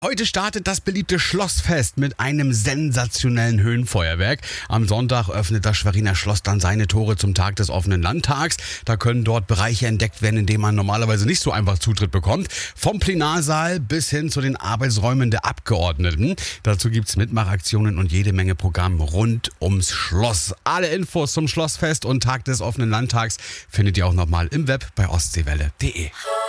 Heute startet das beliebte Schlossfest mit einem sensationellen Höhenfeuerwerk. Am Sonntag öffnet das Schweriner Schloss dann seine Tore zum Tag des offenen Landtags. Da können dort Bereiche entdeckt werden, in denen man normalerweise nicht so einfach Zutritt bekommt. Vom Plenarsaal bis hin zu den Arbeitsräumen der Abgeordneten. Dazu gibt's Mitmachaktionen und jede Menge Programm rund ums Schloss. Alle Infos zum Schlossfest und Tag des offenen Landtags findet ihr auch nochmal im Web bei ostseewelle.de.